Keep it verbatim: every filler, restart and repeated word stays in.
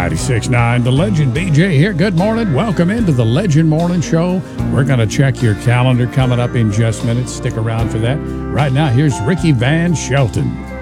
ninety-six point nine, The Legend. B J here. Good morning. Welcome into the Legend Morning Show. We're going to check your calendar coming up in just minutes. Stick around for that. Right now, here's Ricky Van Shelton.